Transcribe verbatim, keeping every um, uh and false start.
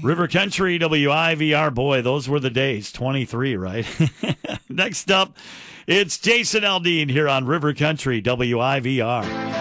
River Country, W I V R. Boy, those were the days. twenty-three, right? Next up, it's Jason Aldean here on River Country, W I V R.